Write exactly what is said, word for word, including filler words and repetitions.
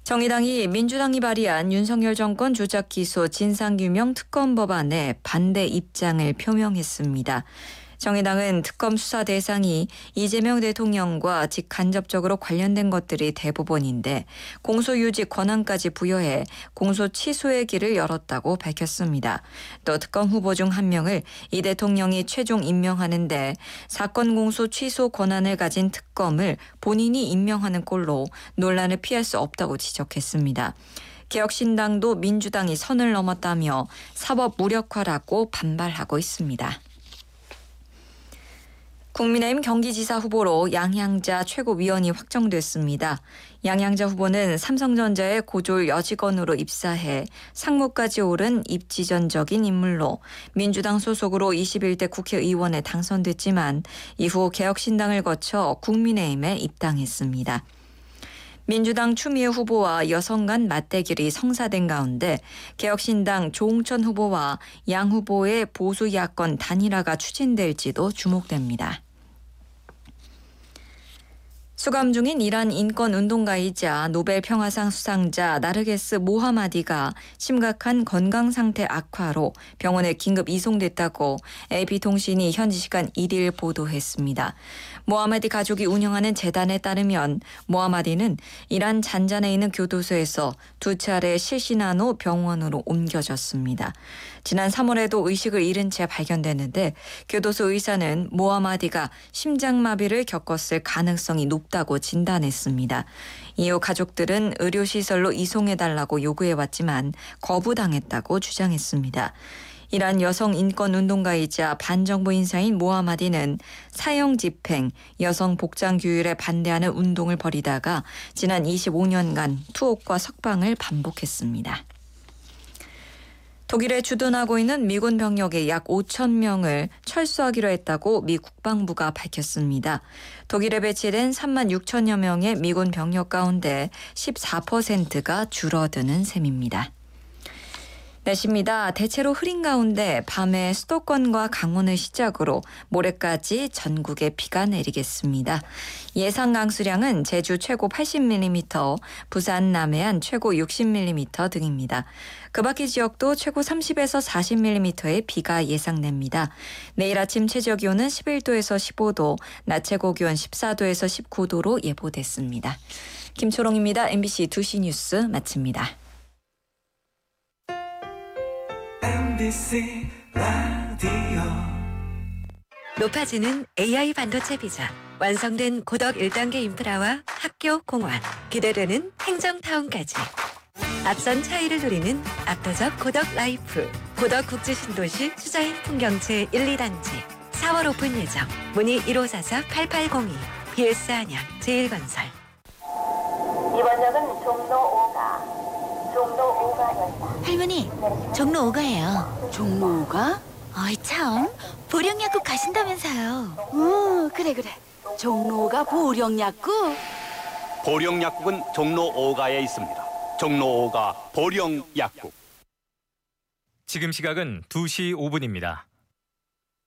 정의당이 민주당이 발의한 윤석열 정권 조작 기소 진상규명 특검 법안에 반대 입장을 표명했습니다. 정의당은 특검 수사 대상이 이재명 대통령과 직간접적으로 관련된 것들이 대부분인데 공소유지 권한까지 부여해 공소 취소의 길을 열었다고 밝혔습니다. 또 특검 후보 중 한 명을 이 대통령이 최종 임명하는데 사건 공소 취소 권한을 가진 특검을 본인이 임명하는 꼴로 논란을 피할 수 없다고 지적했습니다. 개혁신당도 민주당이 선을 넘었다며 사법 무력화라고 반발하고 있습니다. 국민의힘 경기지사 후보로 양향자 최고위원이 확정됐습니다. 양향자 후보는 삼성전자의 고졸 여직원으로 입사해 상무까지 오른 입지전적인 인물로 민주당 소속으로 이십일 대 국회의원에 당선됐지만 이후 개혁신당을 거쳐 국민의힘에 입당했습니다. 민주당 추미애 후보와 여성 간 맞대결이 성사된 가운데 개혁신당 조홍천 후보와 양 후보의 보수 야권 단일화가 추진될지도 주목됩니다. 수감 중인 이란 인권운동가이자 노벨 평화상 수상자 나르게스 모하마디가 심각한 건강 상태 악화로 병원에 긴급 이송됐다고 에이피통신이 현지 시간 일 일 보도했습니다. 모하마디 가족이 운영하는 재단에 따르면 모하마디는 이란 잔잔에 있는 교도소에서 두 차례 실신한 후 병원으로 옮겨졌습니다. 지난 삼월에도 의식을 잃은 채 발견됐는데 교도소 의사는 모하마디가 심장마비를 겪었을 가능성이 높다고 진단했습니다. 이후 가족들은 의료시설로 이송해달라고 요구해왔지만 거부당했다고 주장했습니다. 이란 여성 인권운동가이자 반정부 인사인 모하마디는 사형 집행, 여성 복장 규율에 반대하는 운동을 벌이다가 지난 이십오 년간 투옥과 석방을 반복했습니다. 독일에 주둔하고 있는 미군 병력의 약 오천 명을 철수하기로 했다고 미 국방부가 밝혔습니다. 독일에 배치된 삼만 육천여 명의 미군 병력 가운데 십사 퍼센트가 줄어드는 셈입니다. 날씨입니다. 대체로 흐린 가운데 밤에 수도권과 강원을 시작으로 모레까지 전국에 비가 내리겠습니다. 예상 강수량은 제주 최고 팔십 밀리미터, 부산 남해안 최고 육십 밀리미터 등입니다. 그 밖의 지역도 최고 삼십에서 사십 밀리미터의 비가 예상됩니다. 내일 아침 최저 기온은 십일 도에서 십오 도, 낮 최고 기온 십사 도에서 십구 도로 예보됐습니다. 김초롱입니다. 엠비씨 두 시 뉴스 마칩니다. 엠비씨 라디오 높아지는 에이아이 반도체 비전, 완성된 고덕 일 단계 인프라와 학교, 공원, 기대되는 행정타운까지 앞선 차이를 누리는 압도적 고덕 라이프, 고덕 국제신도시 수자인 풍경채 일, 이 단지 사월 오픈 예정. 문의 일오사사 팔팔공이, 비에스 안양 제일건설. 이번 역은 종로 오가 종로 오가역입니다. 할머니, 종로 오가예요. 종로 오가? 어이 참, 보령약국 가신다면서요. 어, 그래 그래. 종로 오가 보령약국? 보령약국은 종로 오가에 있습니다. 종로 오가 보령약국. 지금 시각은 두 시 오 분입니다.